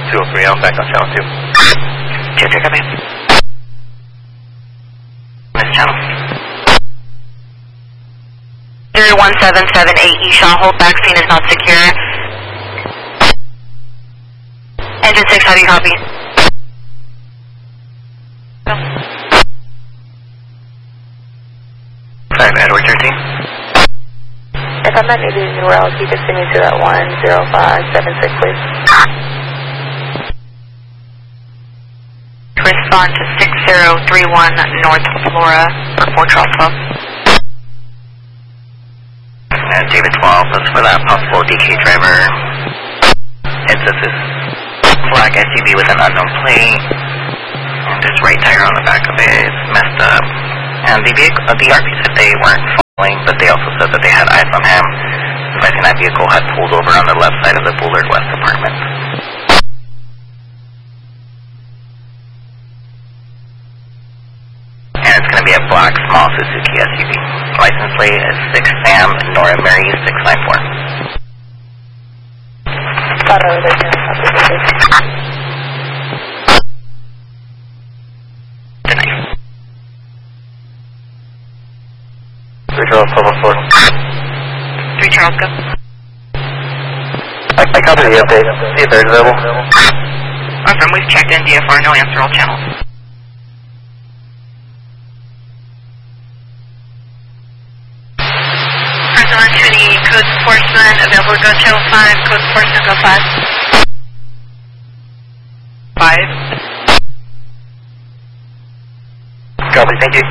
203 on back on channel 2. 2-3, copy. This channel. 31778 Eshaw, hold back, scene is not secure. Engine 6, how do you copy? Edward 13. If I'm not needed anywhere else, you can send me to that 10576, please. Respond to 6031 North Flora for 4 Charles 12. David 12, that's for that possible DK driver. It says this black SUV with an unknown plate. And this right tire on the back of it is messed up. And the RP said they weren't following, but they also said that they had eyes on him, advising that vehicle had pulled over on the left side of the Bullard West apartment. And it's going to be a black, small Suzuki SUV. License plate is 6 Sam Nora Mary 694. Charles, 3 Charles, go. I copy the update. See if they're available. Awesome, we've checked in DFR, no answer, all channels. Present to the code enforcement, available to go channel 5, code enforcement, go 5. 5. Copy, thank you.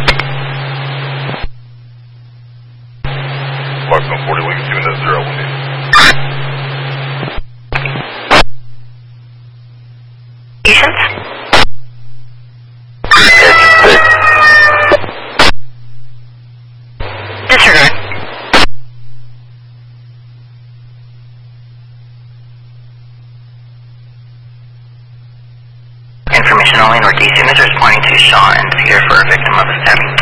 Mark 140, we can see that 0 1. Patience? Disregard. Information only, Northeast units responding to Shaw and Cedar for a victim of a stabbing.